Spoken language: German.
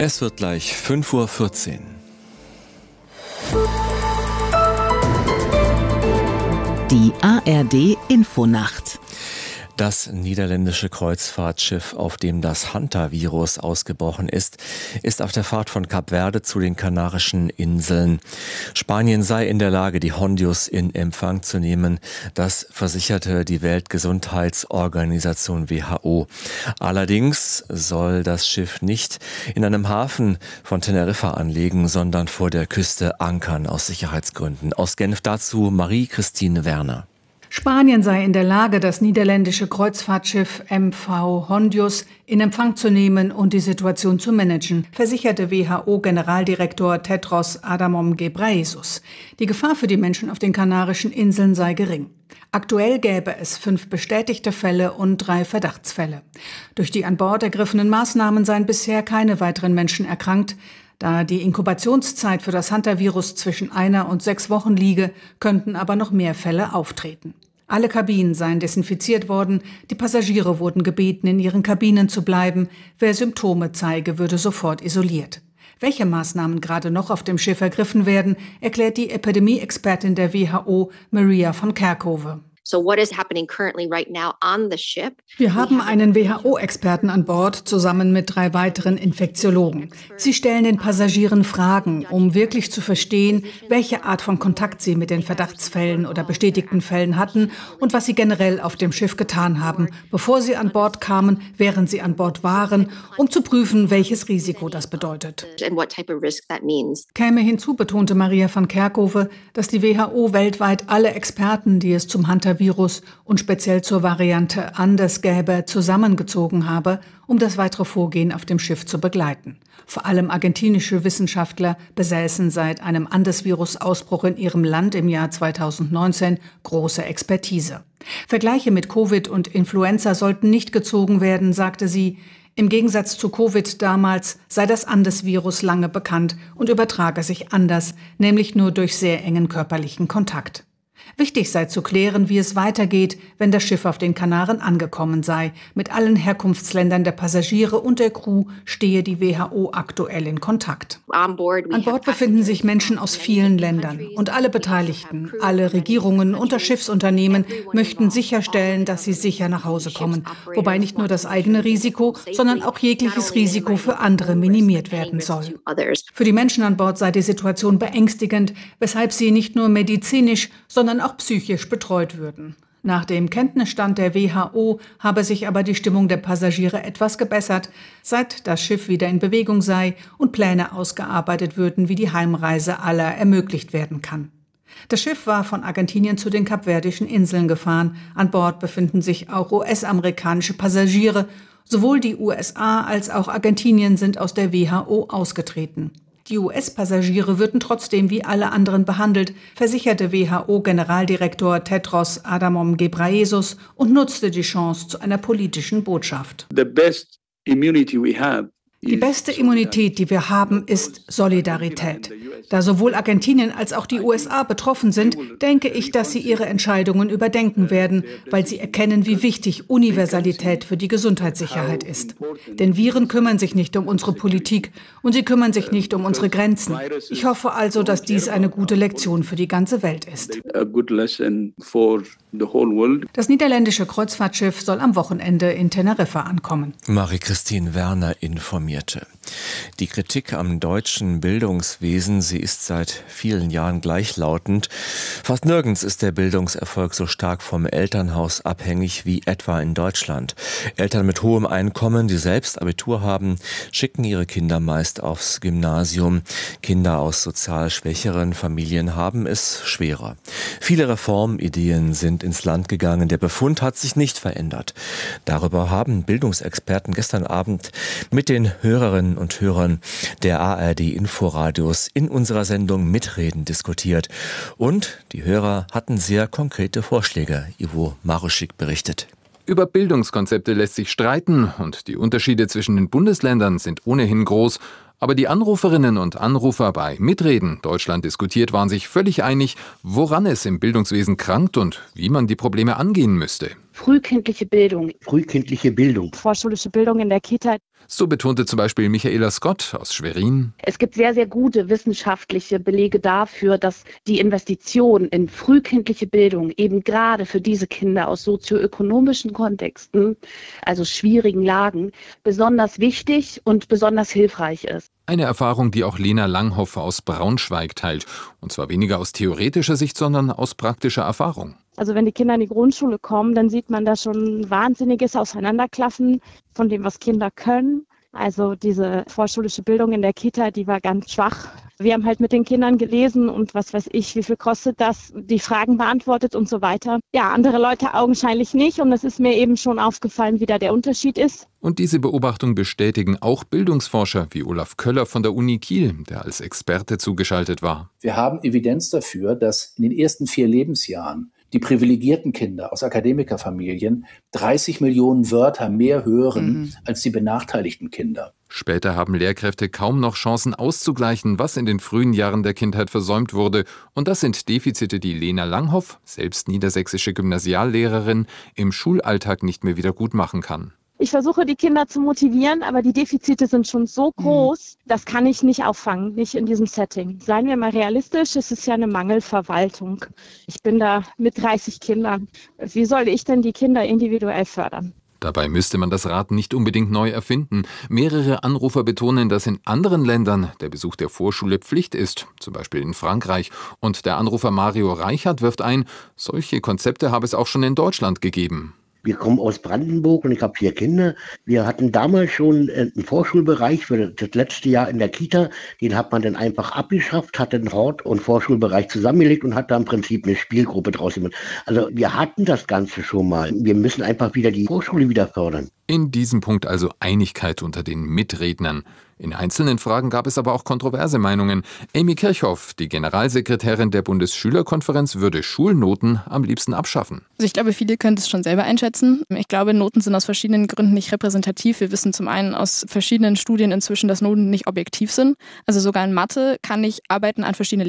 Es wird gleich 5:14 Uhr. Die ARD-Infonacht. Das niederländische Kreuzfahrtschiff, auf dem das Hantavirus ausgebrochen ist auf der Fahrt von Kap Verde zu den Kanarischen Inseln. Spanien sei in der Lage, die Hondius in Empfang zu nehmen. Das versicherte die Weltgesundheitsorganisation WHO. Allerdings soll das Schiff nicht in einem Hafen von Teneriffa anlegen, sondern vor der Küste ankern aus Sicherheitsgründen. Aus Genf dazu Marie-Christine Werner. Spanien sei in der Lage, das niederländische Kreuzfahrtschiff MV Hondius in Empfang zu nehmen und die Situation zu managen, versicherte WHO-Generaldirektor Tedros Adhanom Ghebreyesus. Die Gefahr für die Menschen auf den Kanarischen Inseln sei gering. Aktuell gäbe es 5 bestätigte Fälle und 3 Verdachtsfälle. Durch die an Bord ergriffenen Maßnahmen seien bisher keine weiteren Menschen erkrankt. Da die Inkubationszeit für das Hantavirus zwischen 1 und 6 Wochen liege, könnten aber noch mehr Fälle auftreten. Alle Kabinen seien desinfiziert worden, die Passagiere wurden gebeten, in ihren Kabinen zu bleiben. Wer Symptome zeige, würde sofort isoliert. Welche Maßnahmen gerade noch auf dem Schiff ergriffen werden, erklärt die Epidemie-Expertin der WHO, Maria von Kerkhove. Wir haben einen WHO-Experten an Bord zusammen mit 3 weiteren Infektiologen. Sie stellen den Passagieren Fragen, um wirklich zu verstehen, welche Art von Kontakt sie mit den Verdachtsfällen oder bestätigten Fällen hatten und was sie generell auf dem Schiff getan haben, bevor sie an Bord kamen, während sie an Bord waren, um zu prüfen, welches Risiko das bedeutet. Käme hinzu, betonte Maria von Kerkhove, dass die WHO weltweit alle Experten, die es zum Hantavirus und speziell zur Variante Andes gäbe, zusammengezogen habe, um das weitere Vorgehen auf dem Schiff zu begleiten. Vor allem argentinische Wissenschaftler besäßen seit einem Andes-Virus-Ausbruch in ihrem Land im Jahr 2019 große Expertise. Vergleiche mit Covid und Influenza sollten nicht gezogen werden, sagte sie. Im Gegensatz zu Covid damals sei das Andes-Virus lange bekannt und übertrage sich anders, nämlich nur durch sehr engen körperlichen Kontakt. Wichtig sei zu klären, wie es weitergeht, wenn das Schiff auf den Kanaren angekommen sei. Mit allen Herkunftsländern der Passagiere und der Crew stehe die WHO aktuell in Kontakt. An Bord befinden sich Menschen aus vielen Ländern und alle Beteiligten, alle Regierungen und das Schiffsunternehmen möchten sicherstellen, dass sie sicher nach Hause kommen, wobei nicht nur das eigene Risiko, sondern auch jegliches Risiko für andere minimiert werden soll. Für die Menschen an Bord sei die Situation beängstigend, weshalb sie nicht nur medizinisch, sondern auch psychisch betreut würden. Nach dem Kenntnisstand der WHO habe sich aber die Stimmung der Passagiere etwas gebessert, seit das Schiff wieder in Bewegung sei und Pläne ausgearbeitet würden, wie die Heimreise aller ermöglicht werden kann. Das Schiff war von Argentinien zu den Kapverdischen Inseln gefahren. An Bord befinden sich auch US-amerikanische Passagiere. Sowohl die USA als auch Argentinien sind aus der WHO ausgetreten. Die US-Passagiere würden trotzdem wie alle anderen behandelt, versicherte WHO-Generaldirektor Tedros Adhanom Ghebreyesus und nutzte die Chance zu einer politischen Botschaft. Die beste Immunität, die wir haben, ist Solidarität. Da sowohl Argentinien als auch die USA betroffen sind, denke ich, dass sie ihre Entscheidungen überdenken werden, weil sie erkennen, wie wichtig Universalität für die Gesundheitssicherheit ist. Denn Viren kümmern sich nicht um unsere Politik und sie kümmern sich nicht um unsere Grenzen. Ich hoffe also, dass dies eine gute Lektion für die ganze Welt ist. Das niederländische Kreuzfahrtschiff soll am Wochenende in Teneriffa ankommen. Marie-Christine Werner informierte. Die Kritik am deutschen Bildungswesen, sie ist seit vielen Jahren gleichlautend. Fast nirgends ist der Bildungserfolg so stark vom Elternhaus abhängig wie etwa in Deutschland. Eltern mit hohem Einkommen, die selbst Abitur haben, schicken ihre Kinder meist aufs Gymnasium. Kinder aus sozial schwächeren Familien haben es schwerer. Viele Reformideen sind ins Land gegangen. Der Befund hat sich nicht verändert. Darüber haben Bildungsexperten gestern Abend mit den Hörerinnen und Hörern der ARD-Inforadios in unserer Sendung Mitreden diskutiert. Und die Hörer hatten sehr konkrete Vorschläge. Ivo Maruschik berichtet. Über Bildungskonzepte lässt sich streiten und die Unterschiede zwischen den Bundesländern sind ohnehin groß. Aber die Anruferinnen und Anrufer bei Mitreden Deutschland diskutiert waren sich völlig einig, woran es im Bildungswesen krankt und wie man die Probleme angehen müsste. Frühkindliche Bildung. Frühkindliche Bildung. Vorschulische Bildung in der Kita. So betonte zum Beispiel Michaela Scott aus Schwerin. Es gibt sehr, sehr gute wissenschaftliche Belege dafür, dass die Investition in frühkindliche Bildung eben gerade für diese Kinder aus sozioökonomischen Kontexten, also schwierigen Lagen, besonders wichtig und besonders hilfreich ist. Eine Erfahrung, die auch Lena Langhoff aus Braunschweig teilt. Und zwar weniger aus theoretischer Sicht, sondern aus praktischer Erfahrung. Also wenn die Kinder in die Grundschule kommen, dann sieht man da schon wahnsinniges Auseinanderklaffen von dem, was Kinder können. Also diese vorschulische Bildung in der Kita, die war ganz schwach. Wir haben halt mit den Kindern gelesen und was weiß ich, wie viel kostet das, die Fragen beantwortet und so weiter. Ja, andere Leute augenscheinlich nicht und es ist mir eben schon aufgefallen, wie da der Unterschied ist. Und diese Beobachtung bestätigen auch Bildungsforscher wie Olaf Köller von der Uni Kiel, der als Experte zugeschaltet war. Wir haben Evidenz dafür, dass in den ersten 4 Lebensjahren die privilegierten Kinder aus Akademikerfamilien 30 Millionen Wörter mehr hören als die benachteiligten Kinder. Später haben Lehrkräfte kaum noch Chancen auszugleichen, was in den frühen Jahren der Kindheit versäumt wurde. Und das sind Defizite, die Lena Langhoff, selbst niedersächsische Gymnasiallehrerin, im Schulalltag nicht mehr wieder gut machen kann. Ich versuche, die Kinder zu motivieren, aber die Defizite sind schon so groß, das kann ich nicht auffangen, nicht in diesem Setting. Seien wir mal realistisch, es ist ja eine Mangelverwaltung. Ich bin da mit 30 Kindern. Wie soll ich denn die Kinder individuell fördern? Dabei müsste man das Rad nicht unbedingt neu erfinden. Mehrere Anrufer betonen, dass in anderen Ländern der Besuch der Vorschule Pflicht ist, zum Beispiel in Frankreich. Und der Anrufer Mario Reichert wirft ein, solche Konzepte habe es auch schon in Deutschland gegeben. Wir kommen aus Brandenburg und ich habe 4 Kinder. Wir hatten damals schon einen Vorschulbereich für das letzte Jahr in der Kita. Den hat man dann einfach abgeschafft, hat den Hort- und Vorschulbereich zusammengelegt und hat da im Prinzip eine Spielgruppe draus gemacht. Also wir hatten das Ganze schon mal. Wir müssen einfach wieder die Vorschule wieder fördern. In diesem Punkt also Einigkeit unter den Mitrednern. In einzelnen Fragen gab es aber auch kontroverse Meinungen. Amy Kirchhoff, die Generalsekretärin der Bundesschülerkonferenz, würde Schulnoten am liebsten abschaffen. Also ich glaube, viele können es schon selber einschätzen. Ich glaube, Noten sind aus verschiedenen Gründen nicht repräsentativ. Wir wissen zum einen aus verschiedenen Studien inzwischen, dass Noten nicht objektiv sind. Also sogar in Mathe kann ich Arbeiten an verschiedene